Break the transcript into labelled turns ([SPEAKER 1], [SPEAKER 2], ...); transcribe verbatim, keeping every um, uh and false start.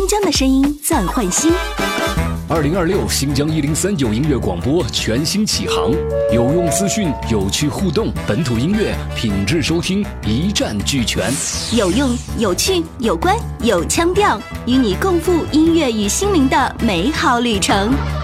[SPEAKER 1] 新疆的声音暂换新。
[SPEAKER 2] 二零二六新疆一零三九音乐广播全新启航，有用资讯，有趣互动，本土音乐品质收听一站俱全，
[SPEAKER 1] 有用、有趣、有关、有腔调，与你共赴音乐与心灵的美好旅程。